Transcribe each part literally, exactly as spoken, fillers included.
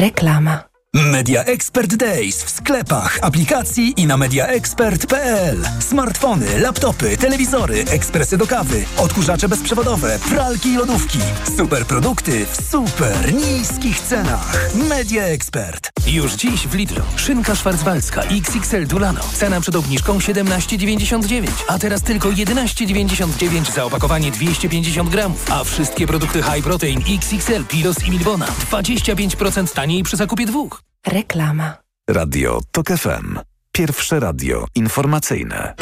Reklama. Media Expert Days w sklepach, aplikacji i na media expert kropka p l. Smartfony, laptopy, telewizory, ekspresy do kawy, odkurzacze bezprzewodowe, pralki i lodówki. Super produkty w super niskich cenach. Media Expert. Już dziś w Lidlu. Szynka szwarcwaldzka X X L Dulano. Cena przed obniżką siedemnaście dziewięćdziesiąt dziewięć, a teraz tylko jedenaście dziewięćdziesiąt dziewięć za opakowanie dwieście pięćdziesiąt gramów. A wszystkie produkty High Protein X X L, Pilos i Milbona dwadzieścia pięć procent taniej przy zakupie dwóch. Reklama. Radio Tok F M. Pierwsze radio informacyjne.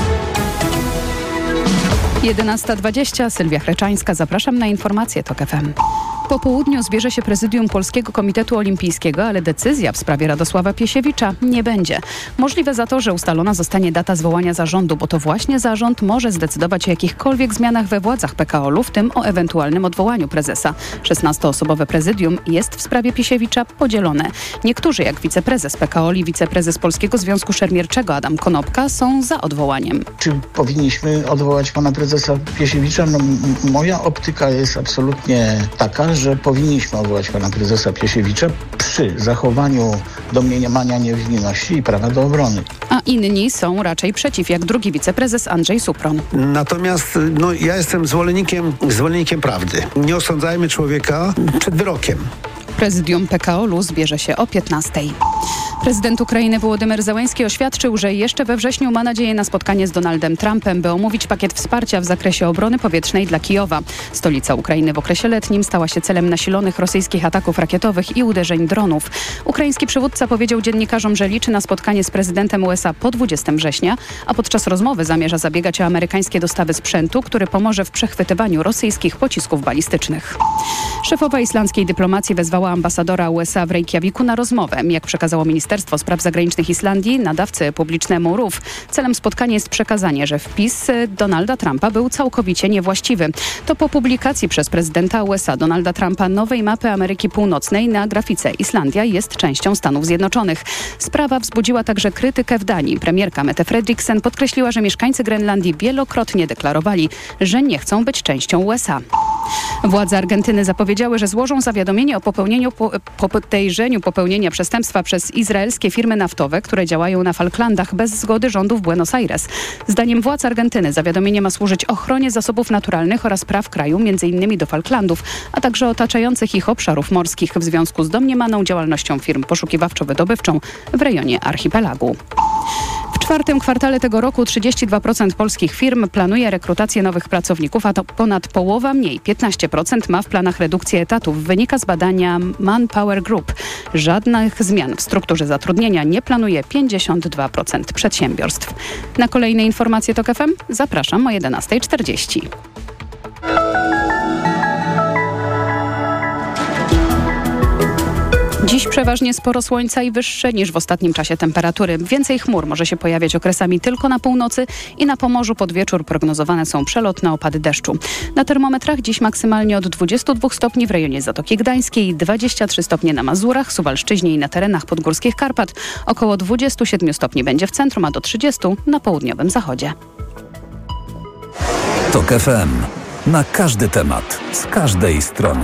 jedenasta dwadzieścia, Sylwia Chreczańska. Zapraszam na informacje Tok F M. Po południu zbierze się prezydium Polskiego Komitetu Olimpijskiego, ale decyzja w sprawie Radosława Piesiewicza nie będzie. Możliwe za to, że ustalona zostanie data zwołania zarządu, bo to właśnie zarząd może zdecydować o jakichkolwiek zmianach we władzach P K O L u, w tym o ewentualnym odwołaniu prezesa. szesnastoosobowe prezydium jest w sprawie Piesiewicza podzielone. Niektórzy, jak wiceprezes P K O L i wiceprezes Polskiego Związku Szermierczego Adam Konopka, są za odwołaniem. Czy powinniśmy odwołać pana prezesa Piesiewicza? No, m- moja optyka jest absolutnie taka, że powinniśmy odwołać pana prezesa Piesiewicza przy zachowaniu domniemania niewinności i prawa do obrony. A inni są raczej przeciw, jak drugi wiceprezes Andrzej Supron. Natomiast no, ja jestem zwolennikiem, zwolennikiem prawdy. Nie osądzajmy człowieka przed wyrokiem. Prezydium P K O L u zbierze się o piętnastej. Prezydent Ukrainy Wołodymyr Zełenski oświadczył, że jeszcze we wrześniu ma nadzieję na spotkanie z Donaldem Trumpem, by omówić pakiet wsparcia w zakresie obrony powietrznej dla Kijowa. Stolica Ukrainy w okresie letnim stała się celem nasilonych rosyjskich ataków rakietowych i uderzeń dronów. Ukraiński przywódca powiedział dziennikarzom, że liczy na spotkanie z prezydentem U S A po dwudziestego września, a podczas rozmowy zamierza zabiegać o amerykańskie dostawy sprzętu, który pomoże w przechwytywaniu rosyjskich pocisków balistycznych. Szefowa islandzkiej dyplomacji wezwała ambasadora U S A w Reykjaviku na rozmowę. Jak przekazało Ministerstwo Spraw Zagranicznych Islandii, nadawcy publicznemu R U F, celem spotkania jest przekazanie, że wpis Donalda Trumpa był całkowicie niewłaściwy. To po publikacji przez prezydenta U S A Donalda Trumpa nowej mapy Ameryki Północnej na grafice Islandia jest częścią Stanów Zjednoczonych. Sprawa wzbudziła także krytykę w Danii. Premierka Mette Frederiksen podkreśliła, że mieszkańcy Grenlandii wielokrotnie deklarowali, że nie chcą być częścią U S A. Władze Argentyny zapowiedziały, że złożą zawiadomienie o popełnieniu po, po podejrzeniu popełnienia przestępstwa przez izraelskie firmy naftowe, które działają na Falklandach bez zgody rządu w Buenos Aires. Zdaniem władz Argentyny zawiadomienie ma służyć ochronie zasobów naturalnych oraz praw kraju, między innymi do Falklandów, a także otaczających ich obszarów morskich w związku z domniemaną działalnością firm poszukiwawczo-wydobywczą w rejonie archipelagu. W czwartym kwartale tego roku trzydzieści dwa procent polskich firm planuje rekrutację nowych pracowników, a to ponad połowa mniej, piętnaście procent ma w planach redukcję etatów, wynika z badania Manpower Group. Żadnych zmian w strukturze zatrudnienia nie planuje pięćdziesiąt dwa procent przedsiębiorstw. Na kolejne informacje Tok F M zapraszam o jedenasta czterdzieści. Dziś przeważnie sporo słońca i wyższe niż w ostatnim czasie temperatury. Więcej chmur może się pojawiać okresami tylko na północy i na Pomorzu pod wieczór prognozowane są przelotne opady deszczu. Na termometrach dziś maksymalnie od dwudziestu dwóch stopni w rejonie Zatoki Gdańskiej, dwadzieścia trzy stopnie na Mazurach, Suwalszczyźnie i na terenach podgórskich Karpat. Około dwudziestu siedmiu stopni będzie w centrum, a do trzydziestu na południowym zachodzie. Tok F M. Na każdy temat, z każdej strony.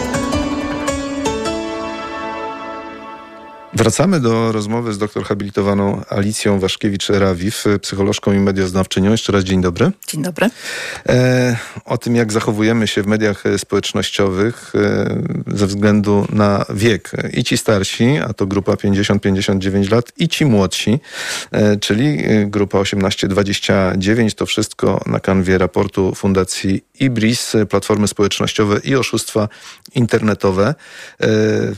Wracamy do rozmowy z doktor habilitowaną Alicją Waszkiewicz-Rawiw, psycholożką i medioznawczynią. Jeszcze raz dzień dobry. Dzień dobry. E, o tym, jak zachowujemy się w mediach społecznościowych e, ze względu na wiek. I ci starsi, a to grupa pięćdziesiąt do pięćdziesięciu dziewięciu lat, i ci młodsi, e, czyli grupa osiemnaście do dwudziestu dziewięciu. To wszystko na kanwie raportu Fundacji Ibris, platformy społecznościowe i oszustwa internetowe. E,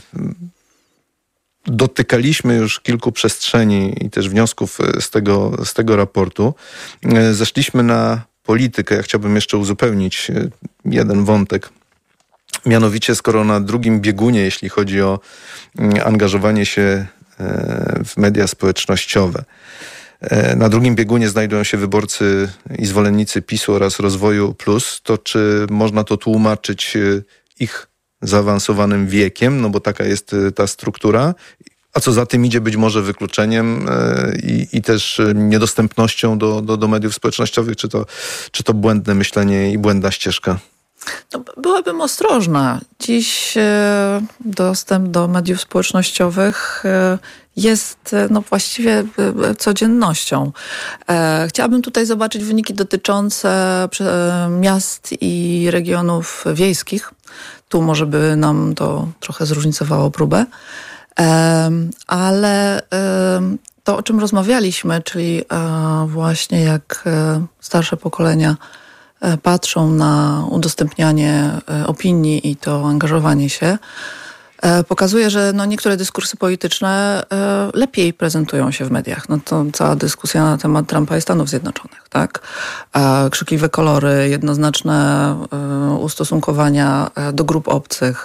Dotykaliśmy już kilku przestrzeni i też wniosków z tego, z tego raportu. Zeszliśmy na politykę. Ja chciałbym jeszcze uzupełnić jeden wątek. Mianowicie, skoro na drugim biegunie, jeśli chodzi o angażowanie się w media społecznościowe, na drugim biegunie znajdują się wyborcy i zwolennicy PiSu oraz Rozwoju Plus, to czy można to tłumaczyć ich zaawansowanym wiekiem, no bo taka jest ta struktura, a co za tym idzie być może wykluczeniem i, i też niedostępnością do, do, do mediów społecznościowych, czy to, czy to błędne myślenie i błędna ścieżka? No, byłabym ostrożna. Dziś e, dostęp do mediów społecznościowych e, jest e, no, właściwie e, codziennością. E, chciałabym tutaj zobaczyć wyniki dotyczące e, miast i regionów wiejskich. Tu może by nam to trochę zróżnicowało próbę. E, ale e, to, o czym rozmawialiśmy, czyli e, właśnie jak e, starsze pokolenia patrzą na udostępnianie opinii i to angażowanie się, pokazuje, że no niektóre dyskursy polityczne lepiej prezentują się w mediach. No to cała dyskusja na temat Trumpa i Stanów Zjednoczonych, tak? Krzykliwe kolory, jednoznaczne ustosunkowania do grup obcych,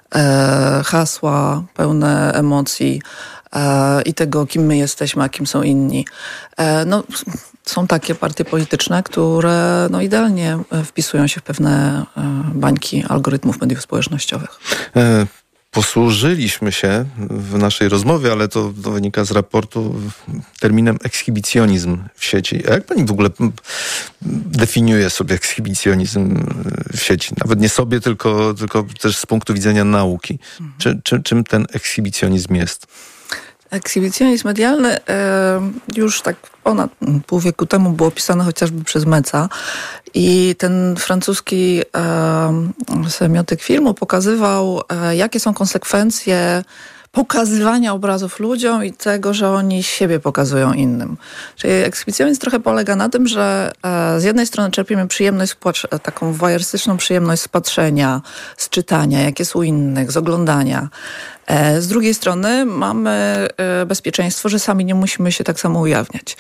hasła pełne emocji i tego, kim my jesteśmy, a kim są inni. No, są takie partie polityczne, które no, idealnie wpisują się w pewne bańki algorytmów mediów społecznościowych. E, posłużyliśmy się w naszej rozmowie, ale to, to wynika z raportu, terminem ekshibicjonizm w sieci. A jak pani w ogóle definiuje sobie ekshibicjonizm w sieci? Nawet nie sobie, tylko, tylko też z punktu widzenia nauki. Mhm. Czy, czy, czym ten ekshibicjonizm jest? Ekshibicjonizm medialny już tak ponad pół wieku temu był opisany chociażby przez Meca i ten francuski semiotyk filmu pokazywał, jakie są konsekwencje pokazywania obrazów ludziom i tego, że oni siebie pokazują innym. Czyli ekshibicjonizm trochę polega na tym, że z jednej strony czerpiemy przyjemność, taką wojerystyczną przyjemność z patrzenia, z czytania, jak jest u innych, z oglądania. Z drugiej strony mamy bezpieczeństwo, że sami nie musimy się tak samo ujawniać.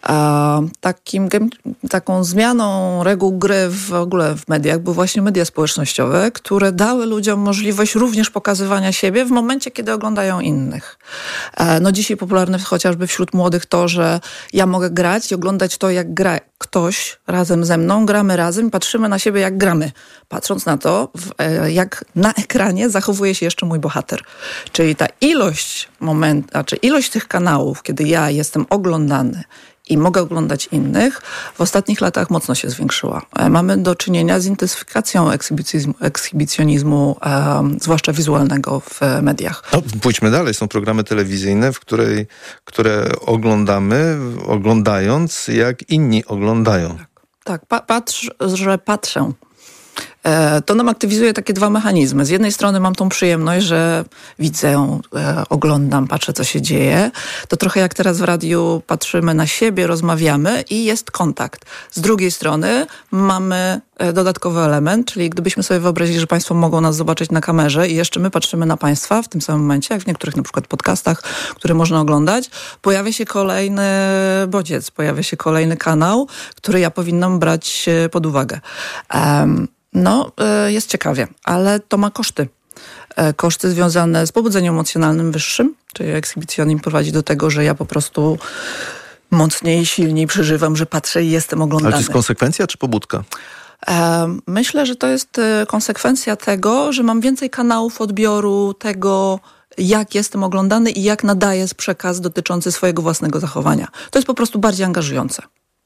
Takim, taką zmianą reguł gry w ogóle w mediach były właśnie media społecznościowe, które dały ludziom możliwość również pokazywania siebie w momencie, kiedy oglądają innych. No dzisiaj popularne chociażby wśród młodych to, że ja mogę grać i oglądać to, jak gra ktoś razem ze mną, gramy razem i patrzymy na siebie, jak gramy. Patrząc na to, jak na ekranie zachowuje się jeszcze mój bohater. Czyli ta ilość moment, znaczy ilość tych kanałów, kiedy ja jestem oglądany i mogę oglądać innych, w ostatnich latach mocno się zwiększyła. Mamy do czynienia z intensyfikacją ekshibicjonizmu, ekshibicjonizmu um, zwłaszcza wizualnego w mediach. No, pójdźmy dalej. Są programy telewizyjne, w której, które oglądamy, oglądając, jak inni oglądają. Tak, tak pa- patrz, że patrzę. To nam aktywizuje takie dwa mechanizmy. Z jednej strony mam tą przyjemność, że widzę, oglądam, patrzę, co się dzieje. To trochę jak teraz w radiu patrzymy na siebie, rozmawiamy i jest kontakt. Z drugiej strony mamy dodatkowy element, czyli gdybyśmy sobie wyobrazili, że państwo mogą nas zobaczyć na kamerze i jeszcze my patrzymy na państwa w tym samym momencie, jak w niektórych na przykład podcastach, które można oglądać, pojawia się kolejny bodziec, pojawia się kolejny kanał, który ja powinnam brać pod uwagę. Um, No, jest ciekawie, ale to ma koszty. Koszty związane z pobudzeniem emocjonalnym wyższym, czyli ekshibicjonizm prowadzi do tego, że ja po prostu mocniej, silniej przeżywam, że patrzę i jestem oglądany. Ale to jest konsekwencja czy pobudka? Myślę, że to jest konsekwencja tego, że mam więcej kanałów odbioru tego, jak jestem oglądany i jak nadaję przekaz dotyczący swojego własnego zachowania. To jest po prostu bardziej angażujące.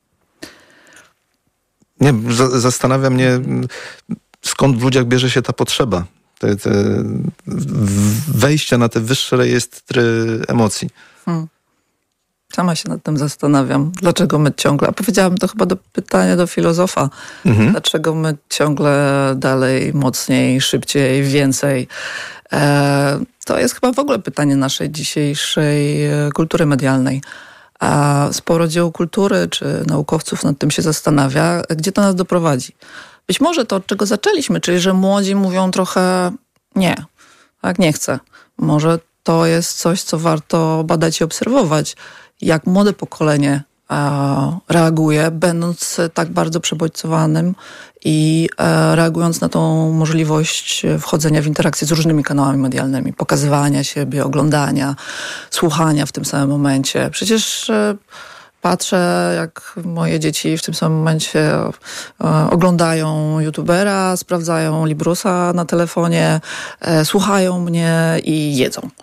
Nie, zastanawia mnie, skąd w ludziach bierze się ta potrzeba te, te wejścia na te wyższe rejestry emocji. Hmm. Sama się nad tym zastanawiam. Dlaczego my ciągle, a powiedziałam to chyba do pytania do filozofa, mhm. dlaczego my ciągle dalej, mocniej, szybciej, więcej. E, to jest chyba w ogóle pytanie naszej dzisiejszej kultury medialnej. A sporo dzieł kultury czy naukowców nad tym się zastanawia, gdzie to nas doprowadzi. Być może to, od czego zaczęliśmy, czyli że młodzi mówią trochę nie, tak, nie chcę. Może to jest coś, co warto badać i obserwować, jak młode pokolenie reaguje, będąc tak bardzo przebodźcowanym i reagując na tą możliwość wchodzenia w interakcję z różnymi kanałami medialnymi, pokazywania siebie, oglądania, słuchania w tym samym momencie. Przecież patrzę, jak moje dzieci w tym samym momencie oglądają youtubera, sprawdzają Librusa na telefonie, słuchają mnie i jedzą.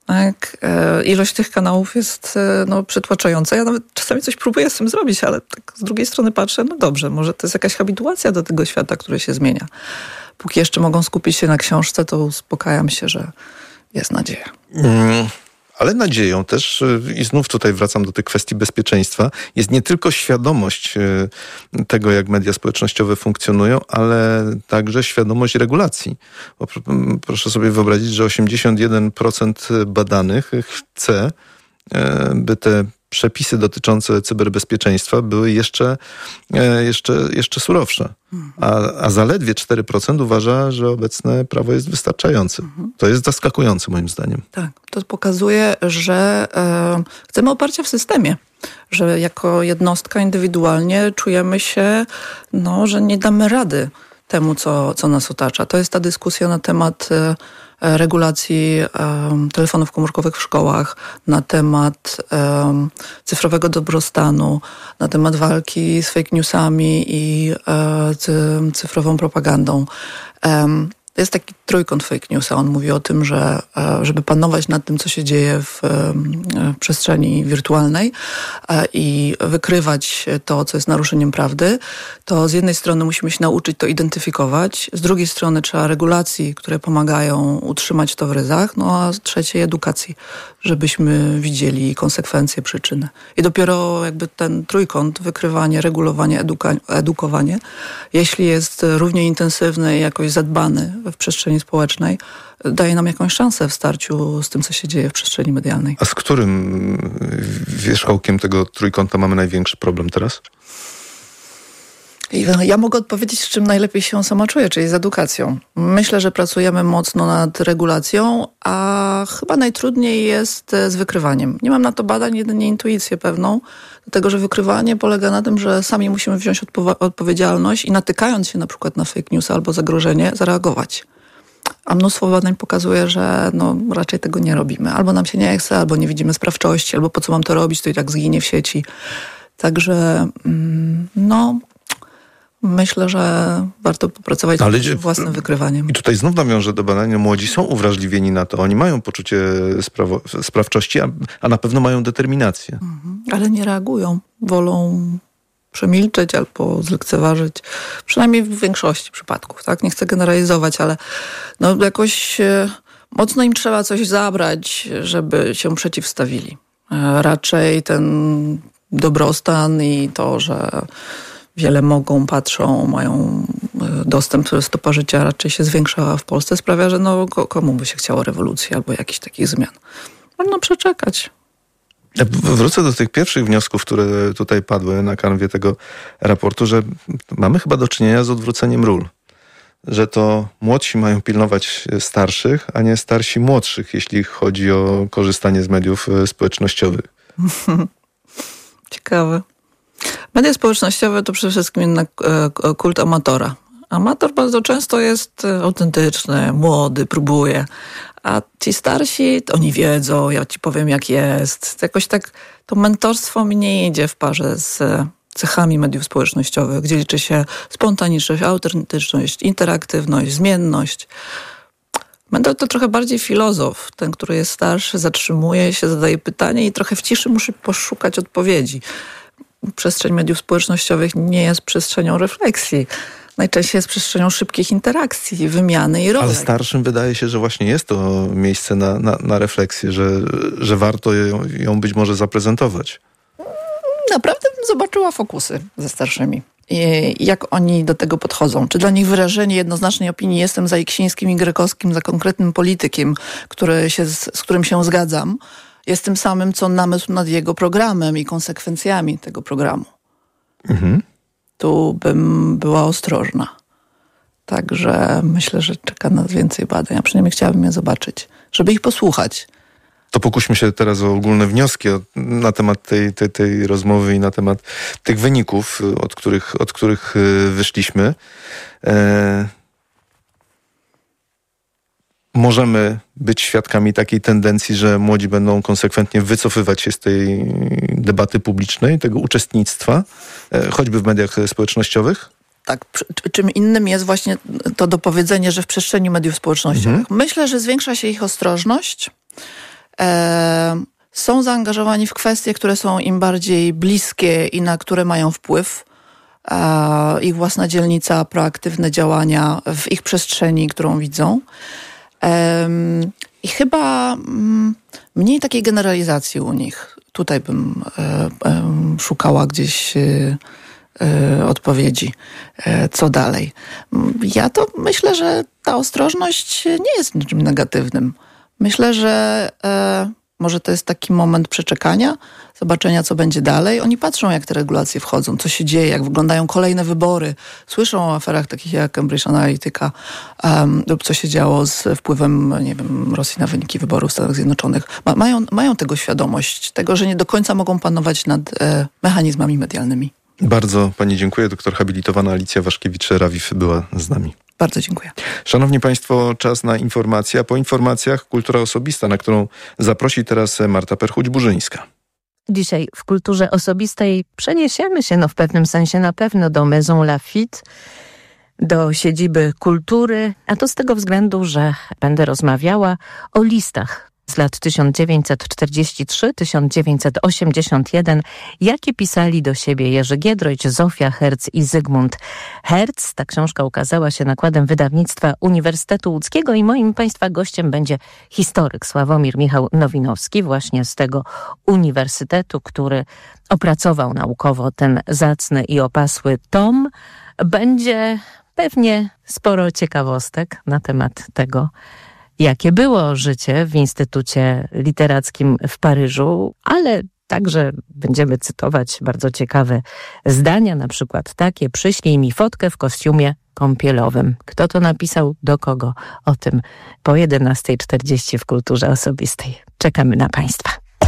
Tak? Ilość tych kanałów jest no, przytłaczająca. Ja nawet czasami coś próbuję z tym zrobić, ale tak z drugiej strony patrzę, no dobrze, może to jest jakaś habituacja do tego świata, który się zmienia. Póki jeszcze mogą skupić się na książce, to uspokajam się, że jest nadzieja. Mm. Ale nadzieją też, i znów tutaj wracam do tej kwestii bezpieczeństwa, jest nie tylko świadomość tego, jak media społecznościowe funkcjonują, ale także świadomość regulacji. Bo proszę sobie wyobrazić, że osiemdziesiąt jeden procent badanych chce, by te przepisy dotyczące cyberbezpieczeństwa były jeszcze, jeszcze, jeszcze surowsze. A, a zaledwie cztery procent uważa, że obecne prawo jest wystarczające. To jest zaskakujące moim zdaniem. Tak, to pokazuje, że e, chcemy oparcia w systemie. Że jako jednostka indywidualnie czujemy się, no, że nie damy rady temu, co, co nas otacza. To jest ta dyskusja na temat e, regulacji um, telefonów komórkowych w szkołach, na temat um, cyfrowego dobrostanu, na temat walki z fake newsami i e, cy, cyfrową propagandą. Um, To jest taki trójkąt fake newsa. On mówi o tym, że żeby panować nad tym, co się dzieje w, w przestrzeni wirtualnej i wykrywać to, co jest naruszeniem prawdy, to z jednej strony musimy się nauczyć to identyfikować, z drugiej strony trzeba regulacji, które pomagają utrzymać to w ryzach, no a z trzeciej edukacji, żebyśmy widzieli konsekwencje, przyczyny. I dopiero jakby ten trójkąt, wykrywanie, regulowanie, eduka- edukowanie, jeśli jest równie intensywny i jakoś zadbany w przestrzeni społecznej, daje nam jakąś szansę w starciu z tym, co się dzieje w przestrzeni medialnej. A z którym wierzchołkiem tego trójkąta mamy największy problem teraz? Ja mogę odpowiedzieć, z czym najlepiej się sama czuję, czyli z edukacją. Myślę, że pracujemy mocno nad regulacją, a chyba najtrudniej jest z wykrywaniem. Nie mam na to badań, jedynie intuicję pewną, dlatego że wykrywanie polega na tym, że sami musimy wziąć odpo- odpowiedzialność i natykając się na przykład na fake news albo zagrożenie, zareagować. A mnóstwo badań pokazuje, że no, raczej tego nie robimy. Albo nam się nie chce, albo nie widzimy sprawczości, albo po co mam to robić, to i tak zginie w sieci. Także mm, no... Myślę, że warto popracować nad własnym wykrywaniem. I tutaj znów nawiążę do badania. Młodzi są uwrażliwieni na to. Oni mają poczucie sprawo- sprawczości, a, a na pewno mają determinację. Mhm. Ale nie reagują. Wolą przemilczeć albo zlekceważyć. Przynajmniej w większości przypadków. Tak? Nie chcę generalizować, ale no jakoś e, mocno im trzeba coś zabrać, żeby się przeciwstawili. E, raczej ten dobrostan i to, że wiele mogą, patrzą, mają dostęp, stopa życia raczej się zwiększa w Polsce, sprawia, że no, komu by się chciało rewolucji albo jakichś takich zmian. Można przeczekać. Ja wrócę do tych pierwszych wniosków, które tutaj padły na kanwie tego raportu, że mamy chyba do czynienia z odwróceniem ról. Że to młodsi mają pilnować starszych, a nie starsi młodszych, jeśli chodzi o korzystanie z mediów społecznościowych. Ciekawe. Media społecznościowe to przede wszystkim jednak kult amatora. Amator bardzo często jest autentyczny, młody, próbuje. A ci starsi, to oni wiedzą, ja ci powiem jak jest. Jakoś tak to mentorstwo mi nie idzie w parze z cechami mediów społecznościowych, gdzie liczy się spontaniczność, autentyczność, interaktywność, zmienność. Mentor to trochę bardziej filozof, ten, który jest starszy, zatrzymuje się, zadaje pytanie i trochę w ciszy musi poszukać odpowiedzi. Przestrzeń mediów społecznościowych nie jest przestrzenią refleksji. Najczęściej jest przestrzenią szybkich interakcji, wymiany i rolek. Ale starszym wydaje się, że właśnie jest to miejsce na, na, na refleksję, że, że warto ją, ją być może zaprezentować. Naprawdę bym zobaczyła fokusy ze starszymi. I jak oni do tego podchodzą. Czy dla nich wyrażenie jednoznacznej opinii jestem za Iksińskim i Grekowskim, za konkretnym politykiem, który się, z którym się zgadzam, jest tym samym, co namysł nad jego programem i konsekwencjami tego programu. Mhm. Tu bym była ostrożna. Także myślę, że czeka nas więcej badań, a przynajmniej chciałabym je zobaczyć, żeby ich posłuchać. To pokuśmy się teraz o ogólne wnioski na temat tej, tej, tej rozmowy i na temat tych wyników, od których, od których wyszliśmy. E... Możemy być świadkami takiej tendencji, że młodzi będą konsekwentnie wycofywać się z tej debaty publicznej, tego uczestnictwa, choćby w mediach społecznościowych? Tak, czym innym jest właśnie to dopowiedzenie, że w przestrzeni mediów społecznościowych. Mhm. Myślę, że zwiększa się ich ostrożność e, są zaangażowani w kwestie, które są im bardziej bliskie i na które mają wpływ. E, ich własna dzielnica, proaktywne działania w ich przestrzeni, którą widzą. E, I chyba m, mniej takiej generalizacji u nich. Tutaj bym e, e, szukała gdzieś e, e, odpowiedzi. E, co dalej? Ja to myślę, że ta ostrożność nie jest niczym negatywnym. Myślę, że e, może to jest taki moment przeczekania, zobaczenia, co będzie dalej. Oni patrzą, jak te regulacje wchodzą, co się dzieje, jak wyglądają kolejne wybory. Słyszą o aferach takich jak Cambridge Analytica um, lub co się działo z wpływem, nie wiem, Rosji na wyniki wyborów w Stanach Zjednoczonych. Ma, mają, mają tego świadomość, tego, że nie do końca mogą panować nad e, mechanizmami medialnymi. Bardzo pani dziękuję. Doktor habilitowana Alicja Waszkiewicz-Rawif była z nami. Bardzo dziękuję. Szanowni Państwo, czas na informacje, a po informacjach kultura osobista, na którą zaprosi teraz Marta Perchuć-Burzyńska. Dzisiaj w kulturze osobistej przeniesiemy się no w pewnym sensie na pewno do Maison Lafitte, do siedziby kultury, a to z tego względu, że będę rozmawiała o listach z lat tysiąc dziewięćset czterdziesty trzeci do tysiąc dziewięćset osiemdziesiątego pierwszego, jakie pisali do siebie Jerzy Giedroyć, Zofia Herz i Zygmunt Herz. Ta książka ukazała się nakładem wydawnictwa Uniwersytetu Łódzkiego i moim Państwa gościem będzie historyk Sławomir Michał Nowinowski, właśnie z tego uniwersytetu, który opracował naukowo ten zacny i opasły tom. Będzie pewnie sporo ciekawostek na temat tego, jakie było życie w Instytucie Literackim w Paryżu, ale także będziemy cytować bardzo ciekawe zdania, na przykład takie: przyślij mi fotkę w kostiumie kąpielowym. Kto to napisał, do kogo? O tym po jedenastej czterdzieści w Kulturze Osobistej. Czekamy na Państwa.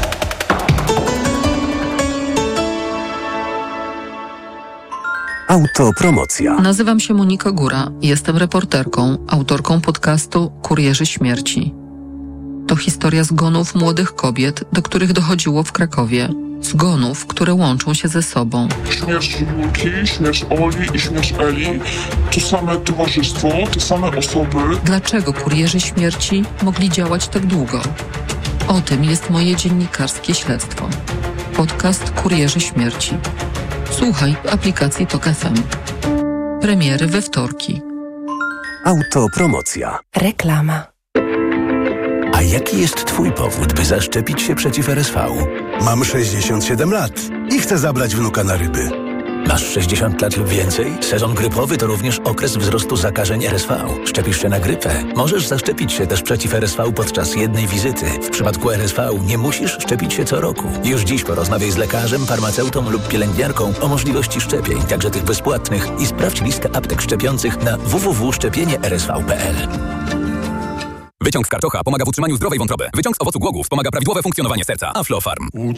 Autopromocja. Nazywam się Monika Góra, jestem reporterką, autorką podcastu Kurierzy Śmierci. To historia zgonów młodych kobiet, do których dochodziło w Krakowie. Zgonów, które łączą się ze sobą. Śmierć Julki, śmierć Oli i śmierć Eli to same towarzystwo, te same osoby. Dlaczego kurierzy śmierci mogli działać tak długo? O tym jest moje dziennikarskie śledztwo. Podcast Kurierzy Śmierci. Słuchaj w aplikacji Tok F M. Premiery we wtorki. Autopromocja. Reklama. A jaki jest Twój powód, by zaszczepić się przeciw R S V? Mam sześćdziesiąt siedem lat i chcę zabrać wnuka na ryby. Masz sześćdziesiąt lat lub więcej? Sezon grypowy to również okres wzrostu zakażeń R S V. Szczepisz się na grypę? Możesz zaszczepić się też przeciw R S V podczas jednej wizyty. W przypadku R S V nie musisz szczepić się co roku. Już dziś porozmawiaj z lekarzem, farmaceutą lub pielęgniarką o możliwości szczepień, także tych bezpłatnych, i sprawdź listę aptek szczepiących na w w w kropka szczepienie r s v kropka p l. Wyciąg z karczocha pomaga w utrzymaniu zdrowej wątroby. Wyciąg z owocu głogów wspomaga prawidłowe funkcjonowanie serca. Aflofarm.